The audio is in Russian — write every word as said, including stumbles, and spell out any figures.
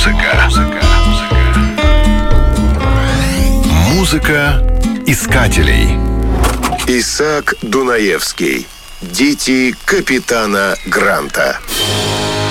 Музыка. Музыка искателей. Исаак Дунаевский. Дети капитана Гранта.